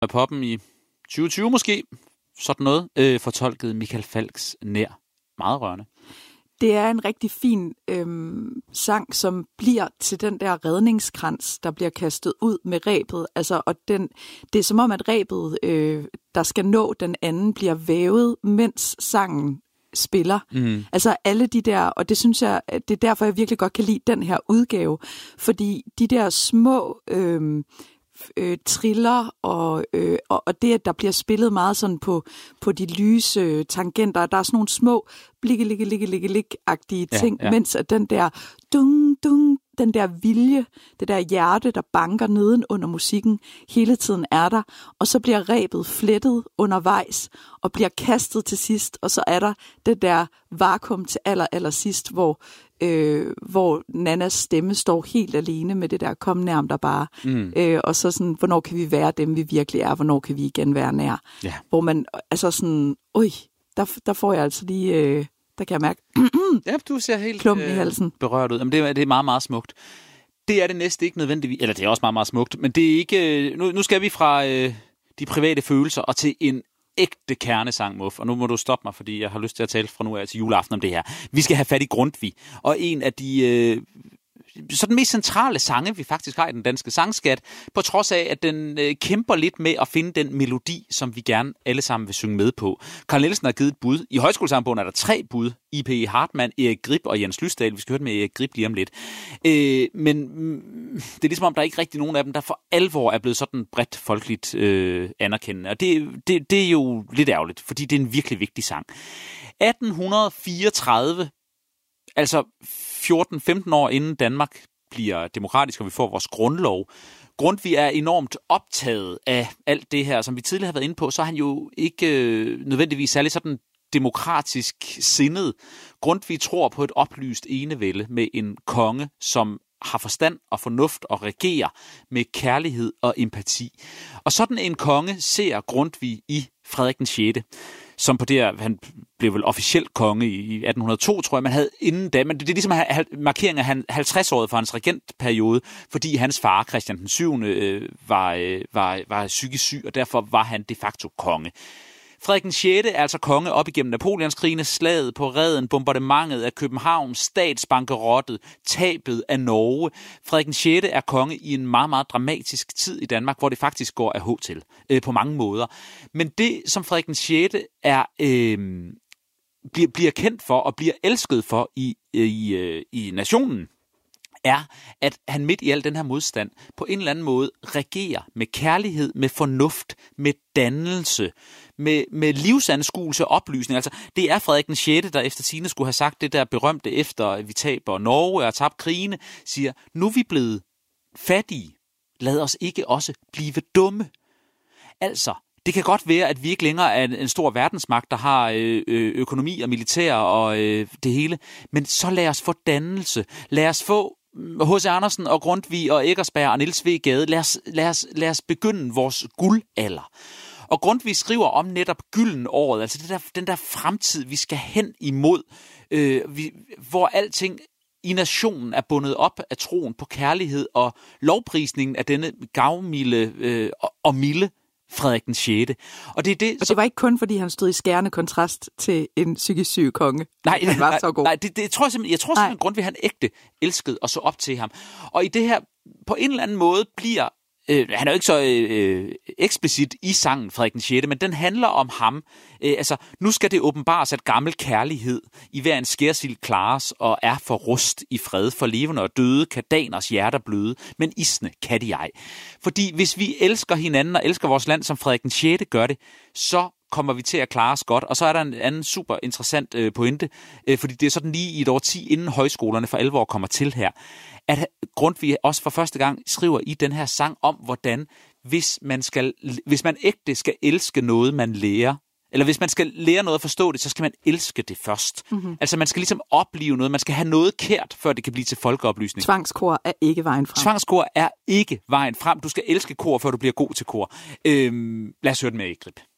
af poppen i 2020 måske, sådan noget, fortolkede Michael Falchs Nær. Meget rørende. Det er en rigtig fin sang, som bliver til den der redningskrans, der bliver kastet ud med rebet. Altså, og det er som om, at rebet, der skal nå den anden, bliver vævet, mens sangen spiller. Mm. Altså alle de der, og det synes jeg, det er derfor, jeg virkelig godt kan lide den her udgave. Fordi de der små triller, og det, at der bliver spillet meget sådan på de lyse tangenter, der er sådan nogle små blik-agtige ting, mens at den der dung, den der vilje, det der hjerte, der banker neden under musikken, hele tiden er der, og så bliver rebet flettet undervejs, og bliver kastet til sidst, og så er der det der vakuum til aller sidst, hvor Nannas stemme står helt alene med det der, kom nærm dig bare. Og så sådan, hvornår kan vi være dem, vi virkelig er, hvornår kan vi igen være nær. Yeah. Hvor man, altså sådan, der får jeg altså lige, der kan jeg mærke, ja, du ser helt klumpen i halsen. Berørt ud. Jamen, det er meget, meget smukt. Det er det næste ikke nødvendigvis, eller det er også meget, meget smukt, men det er ikke, nu skal vi fra de private følelser og til en ægte kernesang, Muff. Og nu må du stoppe mig, fordi jeg har lyst til at tale fra nu af til juleaften om det her. Vi skal have fat i Grundtvig. Og en af de så den mest centrale sange, vi faktisk har i den danske sangskat, på trods af, at den kæmper lidt med at finde den melodi, som vi gerne alle sammen vil synge med på. Carl Nielsen har givet et bud. I Højskolesangbogen er der 3 bud. I.P. Hartmann, Erik Grip og Jens Lysdal. Vi skal høre det med Erik Grip lige om lidt. Men det er ligesom om, der er ikke rigtig nogen af dem, der for alvor er blevet sådan bredt folkeligt anerkendende. Og det er jo lidt ærgerligt, fordi det er en virkelig vigtig sang. 1834, altså 14-15 år inden Danmark bliver demokratisk, og vi får vores grundlov. Grundtvig er enormt optaget af alt det her, som vi tidligere har været inde på, så er han jo ikke nødvendigvis særlig sådan demokratisk sindet. Grundtvig tror på et oplyst enevælde med en konge, som har forstand og fornuft og regerer med kærlighed og empati. Og sådan en konge ser Grundtvig i Frederik den 6., som på det her, han blev vel officielt konge i 1802, tror jeg, man havde inden da, men det er ligesom markering af 50-året for hans regentperiode, fordi hans far, Christian den 7., var psykisk syg, og derfor var han de facto konge. Frederik den 6. er altså konge op igennem Napoleonskrigene, slaget på Reden, bombardementet af København, statsbankerottet, tabet af Norge. Frederik den 6. er konge i en meget, meget dramatisk tid i Danmark, hvor det faktisk går af H til på mange måder. Men det, som Frederik den 6. bliver kendt for og bliver elsket for i nationen, er, at han midt i al den her modstand på en eller anden måde regerer med kærlighed, med fornuft, med dannelse, med livsanskuelse og oplysning. Altså, det er Frederik den 6., der efter sigende skulle have sagt det der berømte efter, at vi taber Norge og har tabt krigene, siger, nu er vi blevet fattige. Lad os ikke også blive dumme. Altså, det kan godt være, at vi ikke længere er en stor verdensmagt, der har økonomi og militær og det hele, men så lad os få dannelse. Lad os få H.C. Andersen og Grundtvig og Eckersberg og Niels V. Gade. Lad os begynde vores guldalder. Og Grundtvig skriver om netop gyldenåret, altså den der fremtid, vi skal hen imod, hvor alting i nationen er bundet op af troen på kærlighed og lovprisningen af denne gavmilde og milde Frederik den 6. Og det var ikke kun, fordi han stod i skærende kontrast til en psykisk syg konge. Han var så god. Nej, det tror jeg simpelthen, Grundtvig han ægte elskede og så op til ham. Og i det her, på en eller anden måde bliver, han er jo ikke så eksplicit i sangen, Frederik den 6., men den handler om ham. Altså, nu skal det åbenbares, at gammel kærlighed i hver en skærsild klares og er for rust i fred, for levende og døde, kan daners hjerter bløde, men isne kan de ej. Fordi hvis vi elsker hinanden og elsker vores land, som Frederik den 6. gør det, så kommer vi til at klare os godt. Og så er der en anden super interessant pointe, fordi det er sådan lige i et årti, inden højskolerne for alvor kommer til her, at Grundtvig også for første gang skriver i den her sang om, hvordan hvis man ægte skal elske noget, man lærer, eller hvis man skal lære noget at forstå det, så skal man elske det først. Mm-hmm. Altså man skal ligesom opleve noget, man skal have noget kært, før det kan blive til folkeoplysning. Tvangskor er ikke vejen frem. Tvangskor er ikke vejen frem. Du skal elske kor, før du bliver god til kor. Lad os høre den med, Erik Grip.